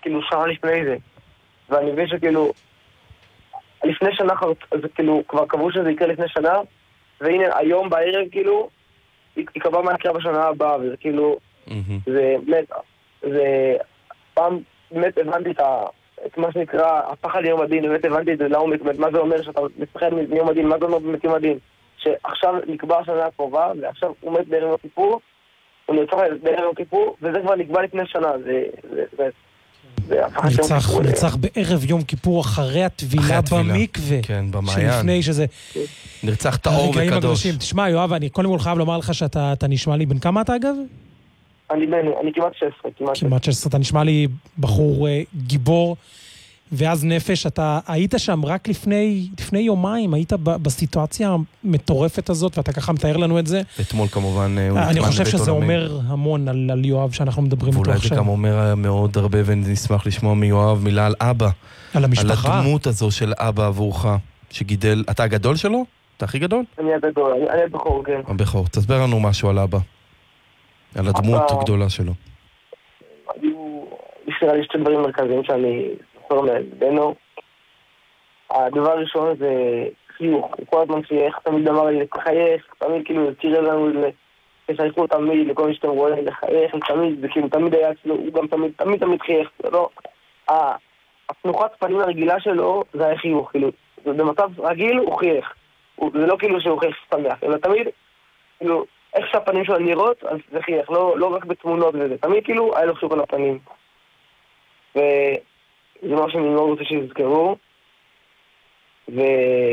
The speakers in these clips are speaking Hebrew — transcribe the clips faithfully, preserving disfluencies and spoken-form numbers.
כאילו שנה לפני זה. ואני מבין שכאילו, לפני שנה, זה כאילו, כבר קבעו שזה יקרה לפני שנה, והנה היום בערב כאילו, יקבע מה יקרה בשנה הבאה, וזה כאילו, זה באמת, זה פעם באמת הבנתי את ה... את מה שנקרא הפחד יום הדין, באמת הבנתי את זה לעומק, מה זה אומר שאתה מפחד מיום הדין, מה זה אומר באמת יום הדין, שעכשיו נקבע השנה הקרובה, ועכשיו הוא מת בערב יום כיפור, הוא נרצח בערב יום כיפור, וזה כבר נקבע לפני שנה, זה... זה, זה נרצח, נרצח בערב יום כיפור אחרי הטבילה במקווה, כן, במעיין. שלפני שזה... נרצח טהור וקדוש. תשמע, יואב, אני קודם כל חייב לומר לך שאתה נשמע לי, בן כמה אתה אגב? אני בן, אני כמעט שש עשרה, כמעט שש עשרה. כמעט שש עשרה, אתה נשמע לי בחור גיבור, ואז נפש, אתה היית שם רק לפני, לפני יומיים, היית בסיטואציה המטורפת הזאת, ואתה ככה מתאר לנו את זה. אתמול כמובן... אני חושב שזה אומר המון על, על יואב שאנחנו מדברים איתו עכשיו. ואולי זה גם אומר מאוד הרבה, ונשמח לשמוע מיואב מילה על אבא. על המשפחה. על הדמות הזו של אבא עבורך, שגידל... אתה הגדול שלו? אתה הכי גדול? אני הגדול, אני הבכור, כן. הבכור. תסבר לנו משהו על אבא. על הדמות הגדולה שלו. היו... נראה לי שתי דברים מרכזיים שאני... בנו, הדבר הראשון זה חיוך, הוא כל הזמן חייך, תמיד אמר לי לחייך, תמיד כאילו תראה לנו תשייכו תמיד לכל מי שאתם רואים לחייך, תמיד, זה כאילו תמיד היה אצלו, הוא גם תמיד תמיד תמיד חייך, זה לא, התנוחת פנים הרגילה שלו זה היה חיוך, כאילו, במצב רגיל הוא חייך, זה לא כאילו שהוא חייך שמח, אלא תמיד, כאילו, איך שהפנים שלו נראות, אז זה חייך, לא רק בתמונות וזה, תמיד כאילו היה לו חיוך על הפנים, ו... זה מה שאני לא רוצה שיזכרו. והדבר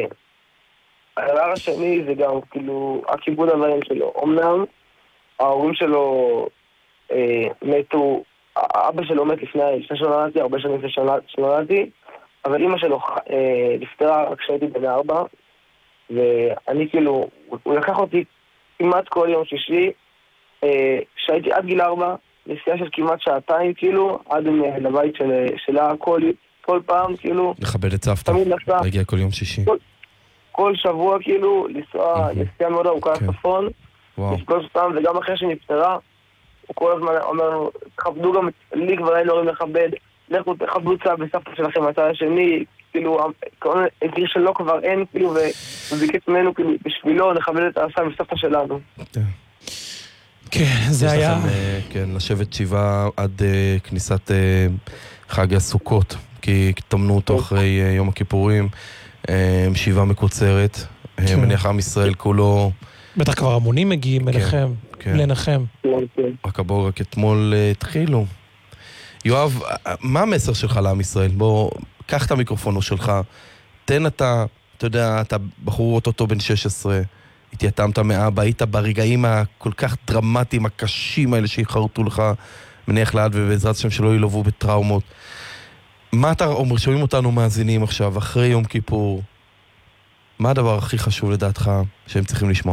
השני זה גם כאילו הכיבוד אבאים שלו. אמנם ההורים שלו אה, מתו, אבא שלו מת לפני שנולדתי, הרבה שנים לפני שנולדתי, אבל אמא שלו אה, נפטרה רק כשהייתי בן ארבע, ואני כאילו, הוא לקח אותי כמעט כל יום שישי, אה, שהייתי עד גיל ארבע, נסיעה של כמעט שעתיים, כאילו, עד לבית של, שלה, כל, כל פעם, כאילו... לכבד את סבתא, להגיע כל יום שישי. כל, כל שבוע, כאילו, לנסוע, נסיעה מאוד ארוכה לצפון, לפגוש אותם, וגם אחרי שנפטרה, הוא כל הזמן אומר לנו, תכבדו גם, לי כבר אין הורים לכבד, לכו תכבדו צע בסבתא שלכם, הצעה השני, כאילו, את עיר שלו כבר אין, כאילו, וביקש ממנו, כאילו, בשבילו, נכבד את העשה בסבתא שלנו. כן, זה היה... לכם, כן, לשבת שבעה עד uh, כניסת uh, חג הסוכות, כי תמנו אותו אחרי uh, יום הכיפורים, uh, שבעה מקוצרת, כן. מניח עם ישראל כולו... בטח כבר המונים מגיעים אליכם, כן. לנחם. רק הבוא, רק אתמול uh, התחילו. יואב, מה המסר שלך לעם ישראל? בוא, קח את המיקרופון שלך, תן אתה, אתה יודע, אתה בחור אותו בן שש עשרה, התייתמת מאבא, היית ברגעים הכל כך דרמטיים, הקשים האלה שיחרטו לך מניח לעד, ובעזרת השם שלא ילובו בטראומות. מה אתה אומר, שומעים אותנו מאזינים עכשיו, אחרי יום כיפור, מה הדבר הכי חשוב לדעתך שהם צריכים לשמוע?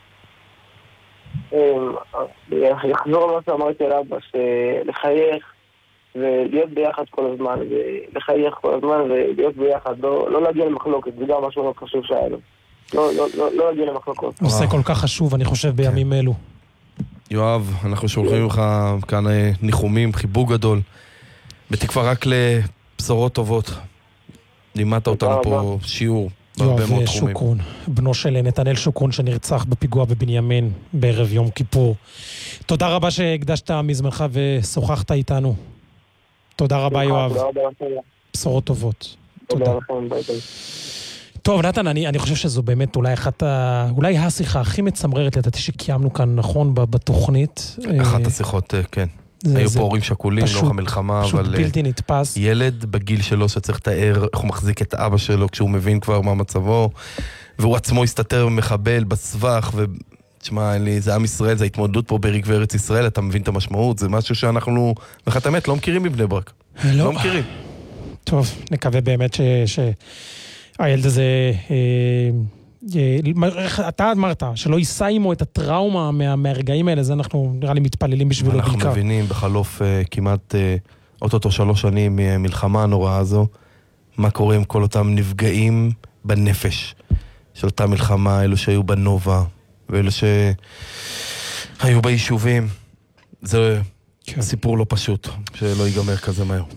יחזור על מה שאמרתי על אבא, שלחייך ולהיות ביחד כל הזמן, ולחייך כל הזמן ולהיות ביחד, לא להגיע למחלוקת, זה גם משהו מאוד חשוב שהיה לו. לא, לא, לא, לא הגיע למחלקות. נושא כל כך חשוב, אני חושב, בימים אלו. יואב, אנחנו שולחים לך כאן ניחומים, חיבוק גדול, בתקווה רק לבשורות טובות. לימדת אותנו פה שיעור בהרבה מאוד תחומים. שוקרון, בנו של נתנאל שוקרון שנרצח בפיגוע בבנימין בערב יום כיפור. תודה רבה שהקדשת מזמנך ושוחחת איתנו. תודה רבה, יואב. בשורות טובות. תודה לכם, ביי ביי. טוב, נתן, אני, אני חושב שזו באמת אולי אחת ה... אולי השיחה הכי מצמררת לדעתי שקיימנו כאן, נכון, בתוכנית. אחת השיחות, כן. זה, היו זה פה הורים שכולים, לא המלחמה, פשוט אבל... בלתי נתפס. ילד בגיל שלו שצריך לתאר איך הוא מחזיק את אבא שלו כשהוא מבין כבר מה מצבו, והוא עצמו הסתתר ומחבל בסבך, ו... תשמע, זה עם ישראל, זה ההתמודדות פה בריק וארץ ישראל, אתה מבין את המשמעות, זה משהו שאנחנו, בחת האמת, לא מכירים מבני ברק. לא. לא מכירים. טוב, נקווה באמת ש... ש... הילד הזה, אתה אמרת, שלא יישא עמו את הטראומה מהרגעים האלה, זה אנחנו נראה לי מתפללים בשבילו בעיקר. אנחנו מבינים בחלוף כמעט אוטוטו שלוש שנים ממלחמה הנוראה הזו, מה קורה עם כל אותם נפגעים בנפש של אותה מלחמה, אלו שהיו בנובה, ואלו שהיו ביישובים. זה סיפור לא פשוט, שלא ייגמר כזה מהר.